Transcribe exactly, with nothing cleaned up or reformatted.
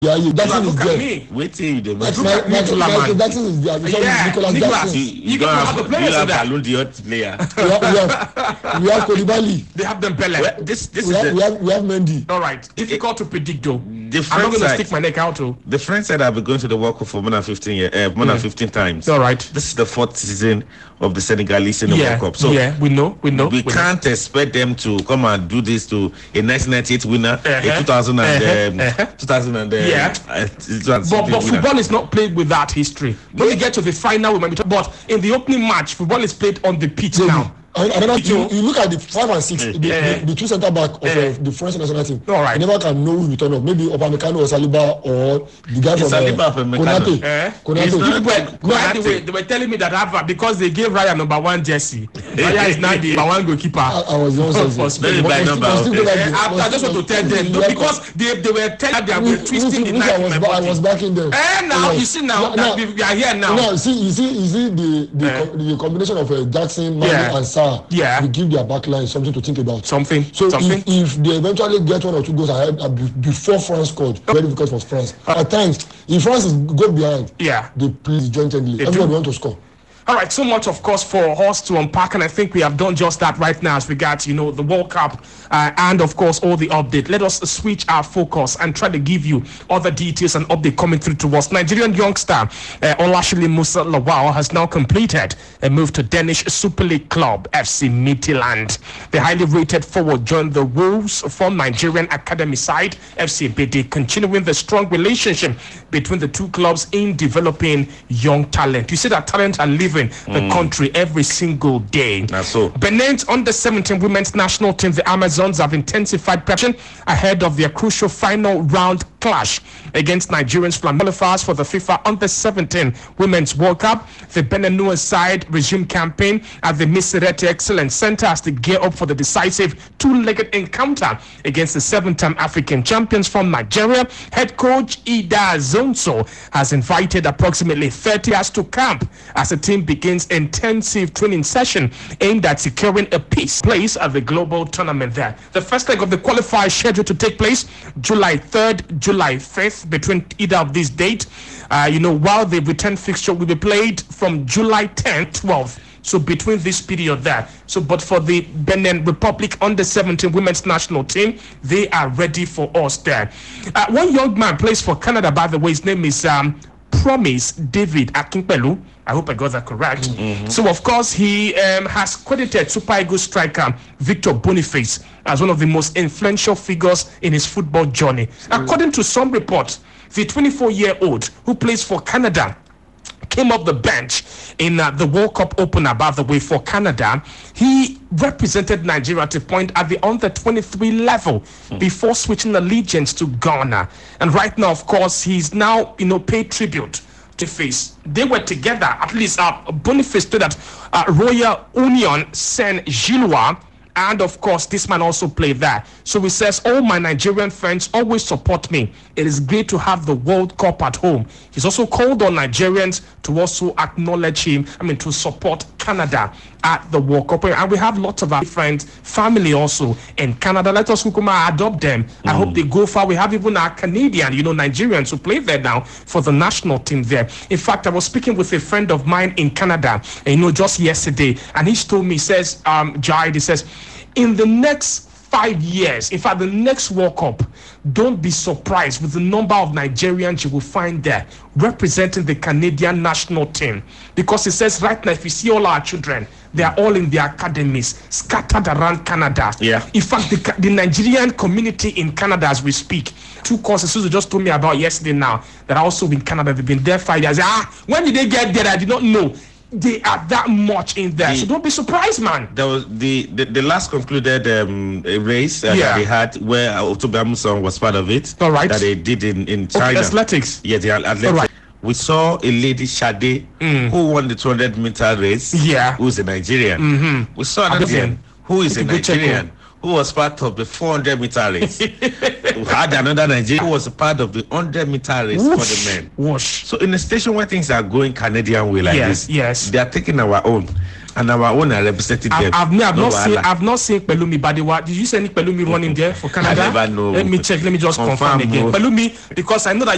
Yeah, you, Jackson is there. Me. Wait till you Like, Michael, Michael, Michael Jackson is there. Yeah, Nicholas Nicholas. Jackson. You, You you can don't have have, the players you have in that. Balloon Diot player. we have, we have, we have Koulibaly. They have them Pele. Well, this this We is have, the, we have, we have Mendy. All right. Difficult to predict though. the I'm not French going to side. stick my neck out though. The French side have been going to the World Cup for more than fifteen years, uh, more than fifteen times. All right. This is the fourth season of the Senegalese in the Yeah. World Cup. So yeah, we know. We know. we we can't expect them to come and do this to a nineteen ninety-eight winner, Uh-huh. a two thousand and, Uh-huh. um, two thousand and, uh, Yeah. uh, But, but football is not played with that history. When we get to the final, we might be talking. But in the opening match, football is played on the pitch now. And another You- thing, you look at the five and six, the, Yeah. the, the two centre back of Yeah. uh, the French national team. All right. You never can know who will turn up. Maybe Upamecano or Saliba or the guy It's from Saliba, uh, Upamecano. Konate. Eh? Konate. It's not- People were, Konate. by the way, they were telling me that Ava, because they gave Ryan number one jersey. Ryan is now the number one goalkeeper. I, I was the one For saying. Spain. Maybe by number. Eh, I, I just want to tell them no, because they, they were telling they were twisting the knife I in was, my ba- I body. was back in there. Eh, now Yeah. you see now No, that no. we we are here now. Now, see, you see, you see the the, Eh. co- the combination of uh, Jackson, Mane, Yeah. and Sarr. Yeah. will give their backline something to think about. Something, So something. if, if they eventually get one or two goals ahead uh, be- before France scored, very difficult for France. At times, if France is go behind, Yeah. they play disjointedly. They Everybody do. want to score. All right, so much, of course, for us to unpack, and I think we have done just that right now as regards, you know, the World Cup uh, and, of course, all the update. Let us switch our focus and try to give you other details and update coming through to us. Nigerian youngster uh, Olashile Musa Lawal has now completed a move to Danish Super League club F C Midtjylland. The highly rated forward joined the Wolves from Nigerian academy side F C Bede, continuing the strong relationship between the two clubs in developing young talent. You see that talent are leaving the country every single day. That's so. Benin's under seventeen women's national team, the Amazons, have intensified preparation ahead of their crucial final round clash against Nigerians qualifiers for the FIFA under seventeen Women's World Cup. The Benin side resumed campaign at the Misirete Excellence Center as they gear up for the decisive two-legged encounter against the seven-time African champions from Nigeria. Head coach Ida Zonso has invited approximately thirty us to camp as the team begins intensive training session aimed at securing a peace place at the global tournament there. The first leg of the qualifier is scheduled to take place July third, July fifth, between either of these dates. Uh, you know, while the return fixture will be played from July tenth, twelfth. So between this period there. So, but for the Benin Republic under seventeen women's national team, they are ready for us there. Uh, one young man plays for Canada, by the way. His name is um, Promise David Akinpelu. I hope I got that correct. Mm-hmm. So, of course, he um, has credited Super Eagles striker Victor Boniface as one of the most influential figures in his football journey. Mm-hmm. According to some reports, the twenty-four-year-old who plays for Canada came off the bench in uh, the World Cup opener, by the way, for Canada. He represented Nigeria to point at the under twenty-three level mm. before switching allegiance to Ghana. And right now, of course, he's now, you know, paid tribute to Face. They were together, at least uh, Boniface stood at uh, Royal Union Saint-Gilloise. And of course, this man also played there. So he says, all my Nigerian friends always support me. It is great to have the World Cup at home. He's also called on Nigerians to also acknowledge him, I mean, to support Canada at the World Cup. And we have lots of our friends, family also in Canada. Let us Kukuma adopt them. Mm. I hope they go far. We have even our Canadian, you know, Nigerians who play there now for the national team there. In fact, I was speaking with a friend of mine in Canada, you know, just yesterday, and he told me, he says, um, Jared, he says, in the next five years, in fact, the next World Cup, don't be surprised with the number of Nigerians you will find there representing the Canadian national team. Because it says right now, if you see all our children, they are all in their academies, scattered around Canada. Yeah. In fact, the, the Nigerian community in Canada, as we speak, two courses Suzu just told me about yesterday now, that are also in Canada. They've been there five years. Ah, when did they get there? I did not know. They are that much in there, the, so don't be surprised, man. There was the the, the last concluded um, race uh, yeah. that they had, where Otobe Amusan was part of it. All right. That they did in in China. Okay, athletics. Yeah, the athletics. All right. We saw a lady Shade mm. who won the two hundred meter race. Yeah. Who's a Nigerian. Mm-hmm. We saw another one who is a Nigerian who was part of the four hundred meter race. We had another Nigerian who was a part of the one hundred meter race Whoosh. for the men. Whoosh. So in a station where things are going Canadian way like yes, this, yes, they are taking our own. And our own are represented I've, them. I've, I've no not seen I've not seen Pelumi Badiwa. Did you see any Pelumi running there for Canada? I never know. Let me check. Let me just confirm, confirm again. Pelumi, because I know that